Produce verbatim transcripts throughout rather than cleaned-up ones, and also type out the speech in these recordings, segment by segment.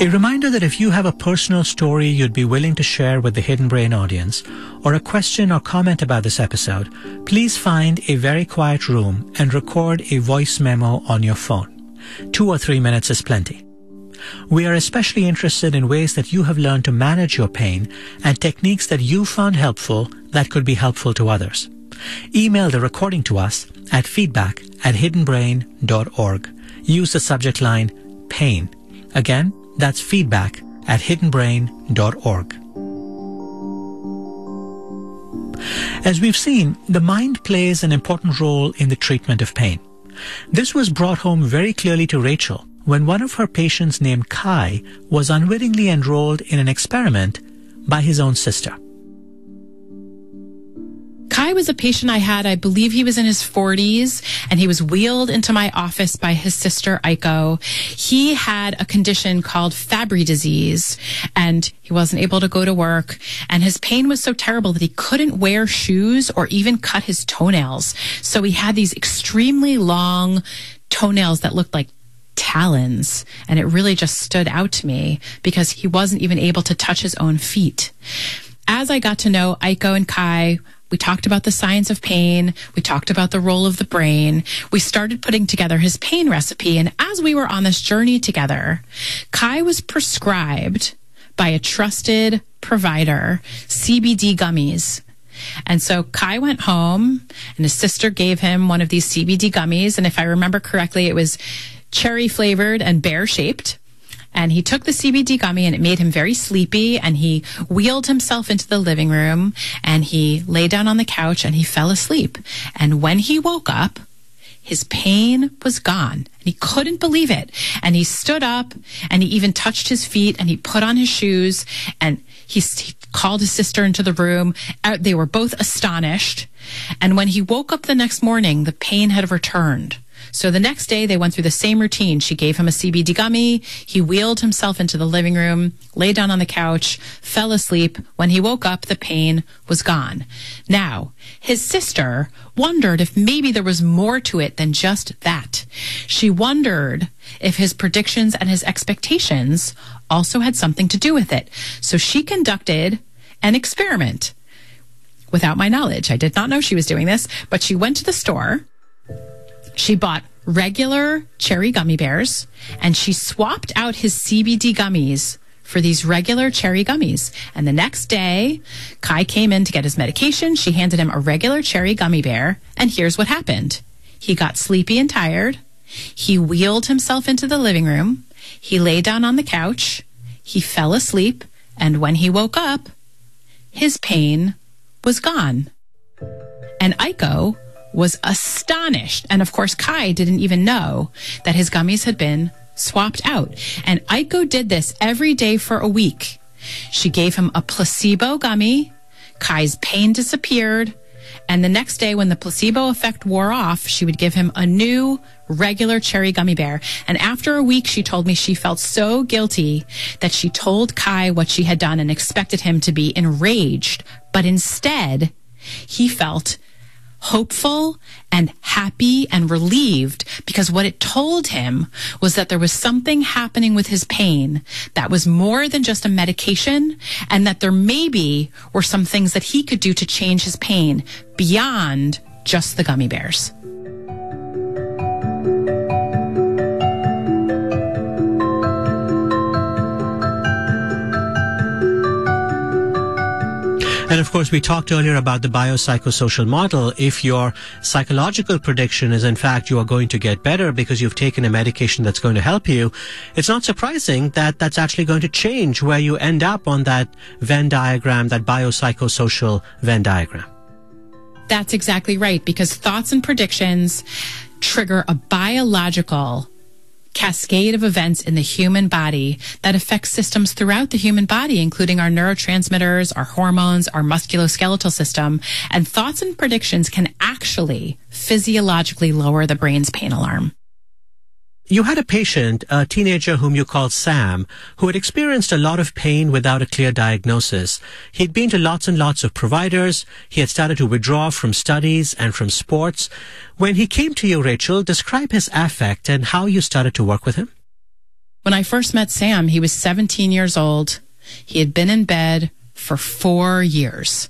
A reminder that if you have a personal story you'd be willing to share with the Hidden Brain audience, or a question or comment about this episode, please find a very quiet room and record a voice memo on your phone. Two or three minutes is plenty. We are especially interested in ways that you have learned to manage your pain and techniques that you found helpful that could be helpful to others. Email the recording to us at feedback at hidden brain dot org. Use the subject line pain. Again, that's feedback at hidden brain dot org. As we've seen, the mind plays an important role in the treatment of pain. This was brought home very clearly to Rachel when one of her patients named Kai was unwittingly enrolled in an experiment by his own sister. Kai was a patient I had. I believe he was in his forties, and he was wheeled into my office by his sister, Aiko. He had a condition called Fabry disease, and he wasn't able to go to work, and his pain was so terrible that he couldn't wear shoes or even cut his toenails. So he had these extremely long toenails that looked like talons, and it really just stood out to me because he wasn't even able to touch his own feet. As I got to know Aiko and Kai, we talked about the science of pain. We talked about the role of the brain. We started putting together his pain recipe. And as we were on this journey together, Kai was prescribed by a trusted provider C B D gummies. And so Kai went home and his sister gave him one of these C B D gummies. And if I remember correctly, it was cherry flavored and bear shaped. And he took the C B D gummy and it made him very sleepy, and he wheeled himself into the living room and he lay down on the couch and he fell asleep. And when he woke up, his pain was gone and he couldn't believe it. And he stood up and he even touched his feet and he put on his shoes and he, he called his sister into the room. They were both astonished. And when he woke up the next morning, the pain had returned. So the next day, they went through the same routine. She gave him a C B D gummy. He wheeled himself into the living room, lay down on the couch, fell asleep. When he woke up, the pain was gone. Now, his sister wondered if maybe there was more to it than just that. She wondered if his predictions and his expectations also had something to do with it. So she conducted an experiment without my knowledge. I did not know she was doing this, but she went to the store. She bought regular cherry gummy bears, and she swapped out his C B D gummies for these regular cherry gummies. And the next day, Kai came in to get his medication. She handed him a regular cherry gummy bear, and here's what happened. He got sleepy and tired. He wheeled himself into the living room. He lay down on the couch. He fell asleep, and when he woke up, his pain was gone. And Aiko was astonished. And of course, Kai didn't even know that his gummies had been swapped out. And Aiko did this every day for a week. She gave him a placebo gummy. Kai's pain disappeared. And the next day, when the placebo effect wore off, she would give him a new regular cherry gummy bear. And after a week, she told me she felt so guilty that she told Kai what she had done and expected him to be enraged. But instead, he felt hopeful and happy and relieved, because what it told him was that there was something happening with his pain that was more than just a medication, and that there maybe were some things that he could do to change his pain beyond just the gummy bears. And of course, we talked earlier about the biopsychosocial model. If your psychological prediction is, in fact, you are going to get better because you've taken a medication that's going to help you, it's not surprising that that's actually going to change where you end up on that Venn diagram, that biopsychosocial Venn diagram. That's exactly right, because thoughts and predictions trigger a biological cascade of events in the human body that affects systems throughout the human body, including our neurotransmitters, our hormones, our musculoskeletal system. And thoughts and predictions can actually physiologically lower the brain's pain alarm. You had a patient, a teenager whom you called Sam, who had experienced a lot of pain without a clear diagnosis. He'd been to lots and lots of providers. He had started to withdraw from studies and from sports. When he came to you, Rachel, describe his affect and how you started to work with him. When I first met Sam, he was seventeen years old. He had been in bed for four years.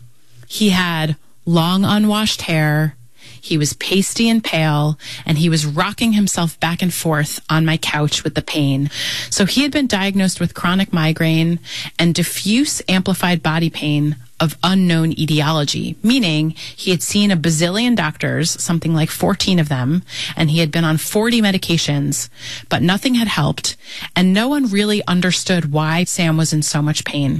He had long unwashed hair. He was pasty and pale, and he was rocking himself back and forth on my couch with the pain. So he had been diagnosed with chronic migraine and diffuse amplified body pain of unknown etiology, meaning he had seen a bazillion doctors, something like fourteen of them, and he had been on forty medications, but nothing had helped, and no one really understood why Sam was in so much pain.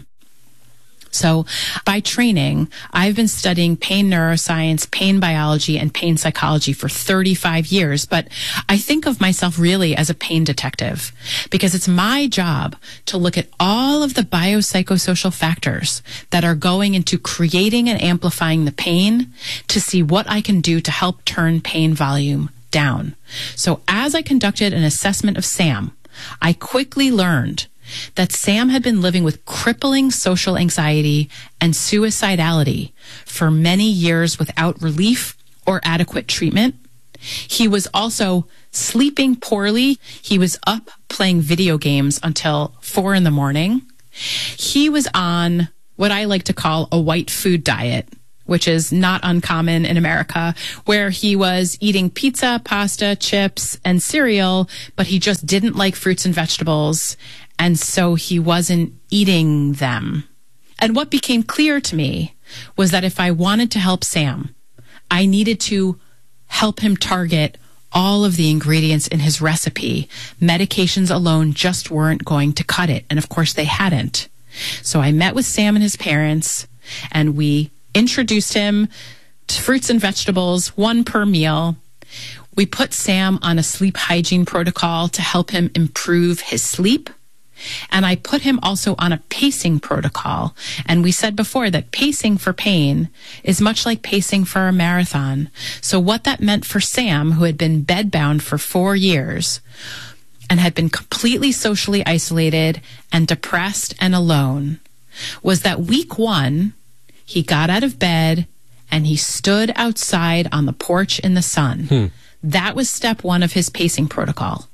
So by training, I've been studying pain neuroscience, pain biology, and pain psychology for thirty-five years, but I think of myself really as a pain detective because it's my job to look at all of the biopsychosocial factors that are going into creating and amplifying the pain to see what I can do to help turn pain volume down. So as I conducted an assessment of Sam, I quickly learned that Sam had been living with crippling social anxiety and suicidality for many years without relief or adequate treatment. He was also sleeping poorly. He was up playing video games until four in the morning. He was on what I like to call a white food diet, which is not uncommon in America, where he was eating pizza, pasta, chips, and cereal, but he just didn't like fruits and vegetables. And so he wasn't eating them. And what became clear to me was that if I wanted to help Sam, I needed to help him target all of the ingredients in his recipe. Medications alone just weren't going to cut it. And of course they hadn't. So I met with Sam and his parents, and we introduced him to fruits and vegetables, one per meal. We put Sam on a sleep hygiene protocol to help him improve his sleep. And I put him also on a pacing protocol. And we said before that pacing for pain is much like pacing for a marathon. So what that meant for Sam, who had been bedbound for four years and had been completely socially isolated and depressed and alone, was that week one, he got out of bed and he stood outside on the porch in the sun. Hmm. That was step one of his pacing protocol.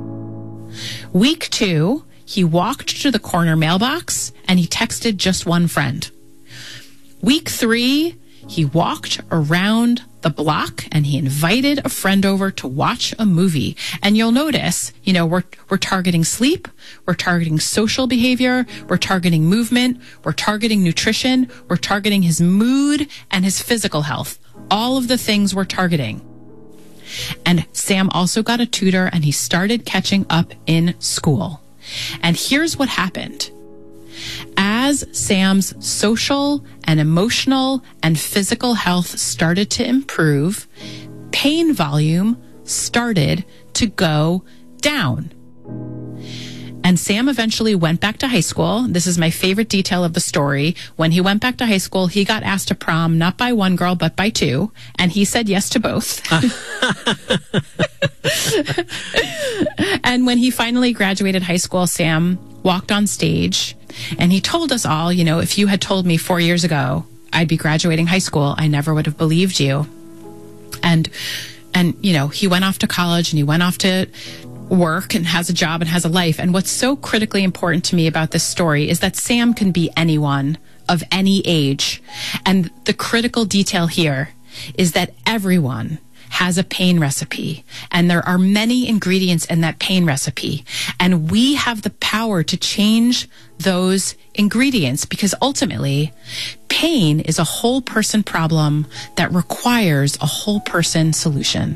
Week two, he walked to the corner mailbox and he texted just one friend. Week three, he walked around the block and he invited a friend over to watch a movie. And you'll notice, you know, we're, we're targeting sleep, we're targeting social behavior, we're targeting movement, we're targeting nutrition, we're targeting his mood and his physical health. All of the things we're targeting. And Sam also got a tutor and he started catching up in school. And here's what happened. As Sam's social and emotional and physical health started to improve, pain volume started to go down. And Sam eventually went back to high school. This is my favorite detail of the story. When he went back to high school, he got asked to prom, not by one girl, but by two. And he said yes to both. And when he finally graduated high school, Sam walked on stage and he told us all, you know, if you had told me four years ago I'd be graduating high school, I never would have believed you. And, and, you know, he went off to college and he went off to work and has a job and has a life. And what's so critically important to me about this story is that Sam can be anyone of any age. And the critical detail here is that everyone has a pain recipe, and there are many ingredients in that pain recipe, and we have the power to change those ingredients, because ultimately pain is a whole person problem that requires a whole person solution.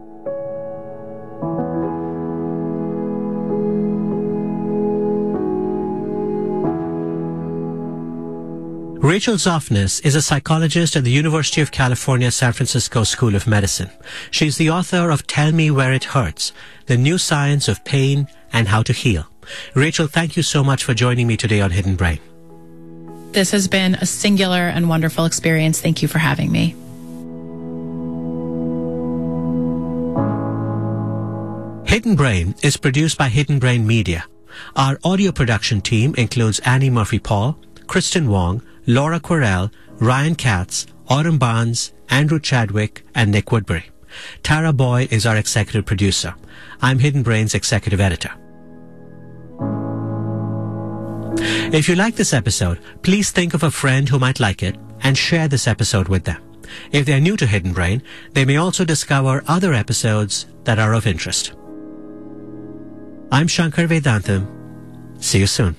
Rachel Zoffness is a psychologist at the University of California, San Francisco School of Medicine. She's the author of Tell Me Where It Hurts, The New Science of Pain and How to Heal. Rachel, thank you so much for joining me today on Hidden Brain. This has been a singular and wonderful experience. Thank you for having me. Hidden Brain is produced by Hidden Brain Media. Our audio production team includes Annie Murphy-Paul, Kristen Wong, Laura Quirrell, Ryan Katz, Autumn Barnes, Andrew Chadwick, and Nick Woodbury. Tara Boyle is our executive producer. I'm Hidden Brain's executive editor. If you like this episode, please think of a friend who might like it and share this episode with them. If they're new to Hidden Brain, they may also discover other episodes that are of interest. I'm Shankar Vedantam. See you soon.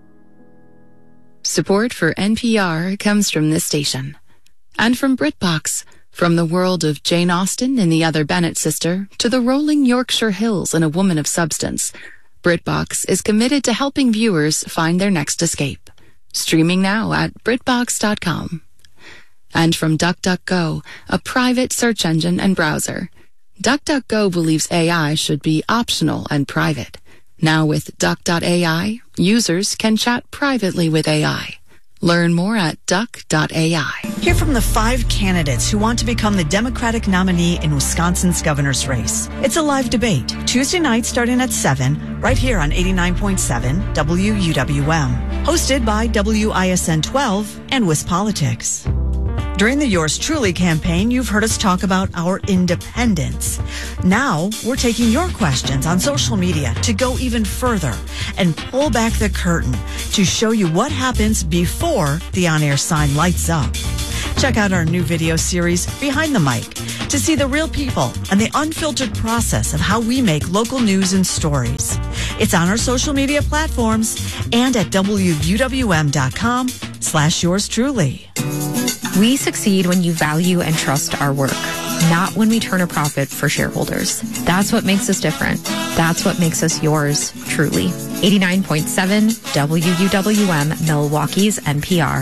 Support for N P R comes from this station. And from BritBox, from the world of Jane Austen and the Other Bennet Sister to the rolling Yorkshire Hills and A Woman of Substance, BritBox is committed to helping viewers find their next escape. Streaming now at Britbox dot com. And from DuckDuckGo, a private search engine and browser. DuckDuckGo believes A I should be optional and private. Now with Duck dot A I, users can chat privately with A I. Learn more at Duck dot A I. Hear from the five candidates who want to become the Democratic nominee in Wisconsin's governor's race. It's a live debate, Tuesday night starting at seven, right here on eighty-nine point seven W U W M. Hosted by W I S N twelve and WisPolitics. During the Yours Truly campaign, you've heard us talk about our independence. Now, we're taking your questions on social media to go even further and pull back the curtain to show you what happens before the on-air sign lights up. Check out our new video series, Behind the Mic, to see the real people and the unfiltered process of how we make local news and stories. It's on our social media platforms and at W U W M dot com slash yours truly. We succeed when you value and trust our work, not when we turn a profit for shareholders. That's what makes us different. That's what makes us yours, truly. eighty-nine point seven W U W M, Milwaukee's N P R.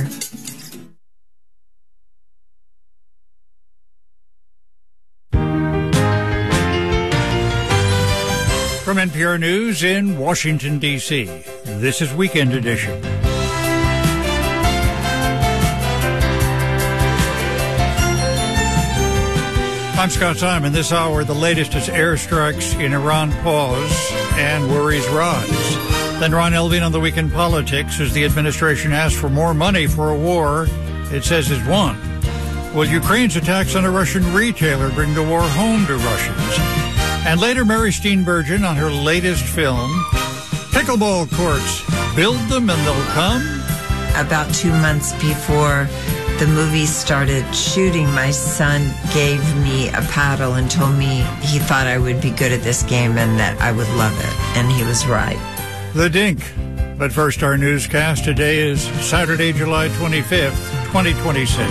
From N P R News in Washington, D C, this is Weekend Edition. I'm Scott Simon. This hour, the latest as airstrikes in Iran pause and worries rise. Then Ron Elving on the Weekend Politics as the administration asks for more money for a war it says is won. Will Ukraine's attacks on a Russian retailer bring the war home to Russians? And later, Mary Steenburgen on her latest film, Pickleball Courts. Build them and they'll come? About two months before the movie started shooting, my son gave me a paddle and told me he thought I would be good at this game and that I would love it. And he was right. The Dink. But first, our newscast. Today is Saturday, July twenty-fifth, twenty twenty-six.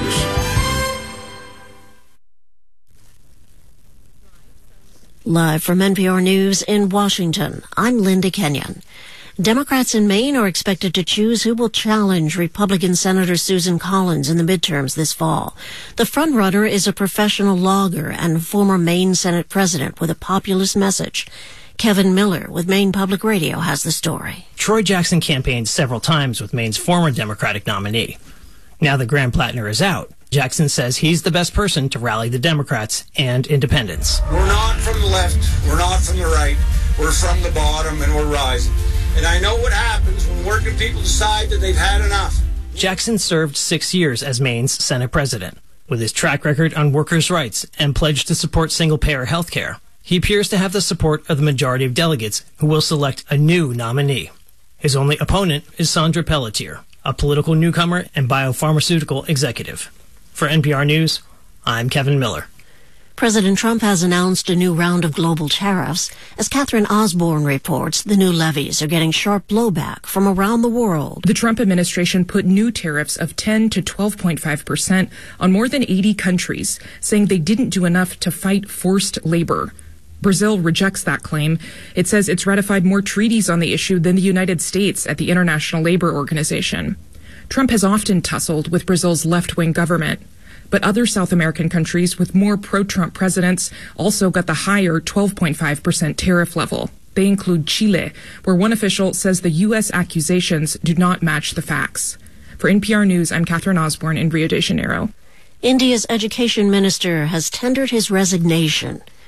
Live from N P R News in Washington, I'm Linda Kenyon. Democrats in Maine are expected to choose who will challenge Republican Senator Susan Collins in the midterms this fall. The frontrunner is a professional logger and former Maine Senate president with a populist message. Kevin Miller with Maine Public Radio has the story. Troy Jackson campaigned several times with Maine's former Democratic nominee. Now that Graham Plattner is out, Jackson says he's the best person to rally the Democrats and independents. We're not from the left, we're not from the right, we're from the bottom and we're rising. And I know what happens when working people decide that they've had enough. Jackson served six years as Maine's Senate president. With his track record on workers' rights and pledge to support single-payer health care, he appears to have the support of the majority of delegates who will select a new nominee. His only opponent is Sandra Pelletier, a political newcomer and biopharmaceutical executive. For N P R News, I'm Kevin Miller. President Trump has announced a new round of global tariffs. As Catherine Osborne reports, the new levies are getting sharp blowback from around the world. The Trump administration put new tariffs of ten to twelve point five percent on more than eighty countries, saying they didn't do enough to fight forced labor. Brazil rejects that claim. It says it's ratified more treaties on the issue than the United States at the International Labor Organization. Trump has often tussled with Brazil's left-wing government. But other South American countries with more pro-Trump presidents also got the higher twelve point five percent tariff level. They include Chile, where one official says the U S accusations do not match the facts. For N P R News, I'm Catherine Osborne in Rio de Janeiro. India's education minister has tendered his resignation.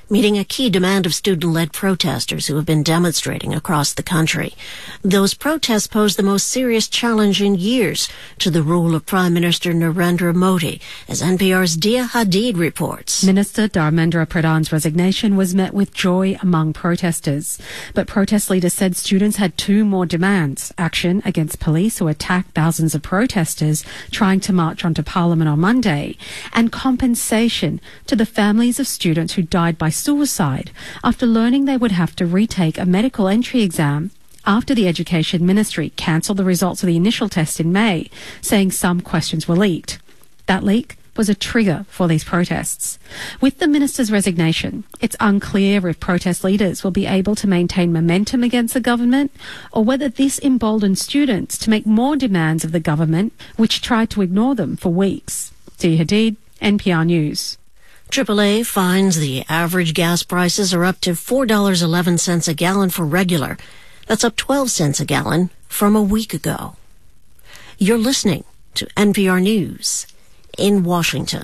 meeting a key demand of student-led protesters who have been demonstrating across the country. Those protests pose the most serious challenge in years to the rule of Prime Minister Narendra Modi, as N P R's Dia Hadid reports. Minister Dharmendra Pradhan's resignation was met with joy among protesters. But protest leaders said students had two more demands: action against police who attacked thousands of protesters trying to march onto Parliament on Monday, and compensation to the families of students who died by suicide after learning they would have to retake a medical entry exam after the Education Ministry cancelled the results of the initial test in May, saying some questions were leaked. That leak was a trigger for these protests. With the minister's resignation, it's unclear if protest leaders will be able to maintain momentum against the government, or whether this emboldens students to make more demands of the government, which tried to ignore them for weeks. Dia Hadid, N P R News. triple A finds the average gas prices are up to four dollars and eleven cents a gallon for regular. That's up twelve cents a gallon from a week ago. You're listening to N P R News in Washington.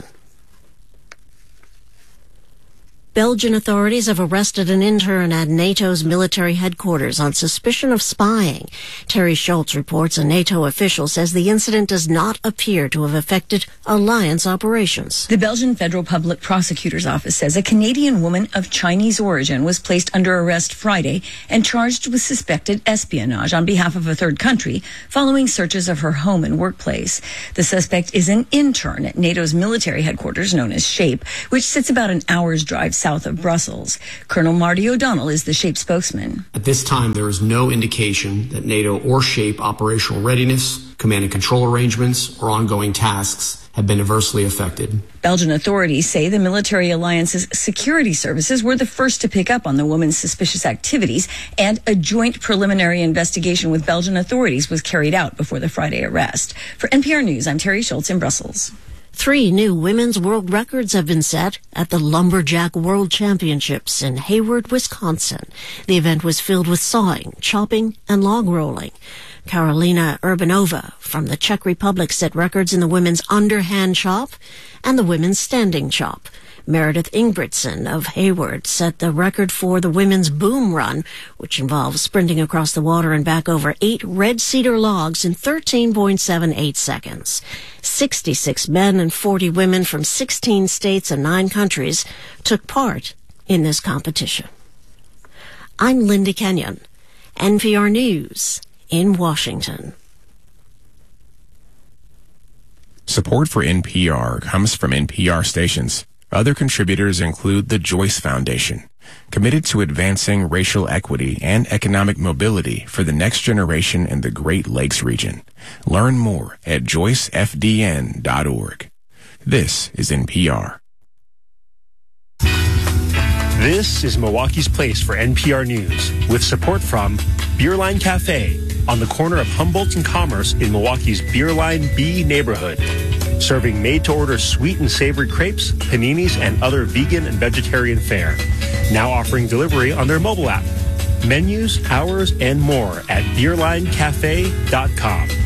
Belgian authorities have arrested an intern at NATO's military headquarters on suspicion of spying. Terry Schultz reports a NATO official says the incident does not appear to have affected alliance operations. The Belgian Federal Public Prosecutor's Office says a Canadian woman of Chinese origin was placed under arrest Friday and charged with suspected espionage on behalf of a third country following searches of her home and workplace. The suspect is an intern at NATO's military headquarters known as SHAPE, which sits about an hour's drive south of Brussels. Colonel Marty O'Donnell is the SHAPE spokesman. At this time, there is no indication that NATO or SHAPE operational readiness, command and control arrangements, or ongoing tasks have been adversely affected. Belgian authorities say the military alliance's security services were the first to pick up on the woman's suspicious activities, and a joint preliminary investigation with Belgian authorities was carried out before the Friday arrest. For N P R News, I'm Terry Schultz in Brussels. Three new women's world records have been set at the Lumberjack World Championships in Hayward, Wisconsin. The event was filled with sawing, chopping, and log rolling. Karolina Urbanova from the Czech Republic set records in the women's underhand chop and the women's standing chop. Meredith Ingebrigtsen of Hayward set the record for the women's boom run, which involves sprinting across the water and back over eight red cedar logs in thirteen point seven eight seconds. sixty-six men and forty women from sixteen states and nine countries took part in this competition. I'm Linda Kenyon, N P R News in Washington. Support for N P R comes from N P R stations. Other contributors include the Joyce Foundation, committed to advancing racial equity and economic mobility for the next generation in the Great Lakes region. Learn more at joyce f d n dot org. This is N P R. This is Milwaukee's place for N P R News, with support from Beerline Cafe on the corner of Humboldt and Commerce in Milwaukee's Beerline B neighborhood. Serving made-to-order sweet and savory crepes, paninis, and other vegan and vegetarian fare. Now offering delivery on their mobile app. Menus, hours, and more at beerline cafe dot com.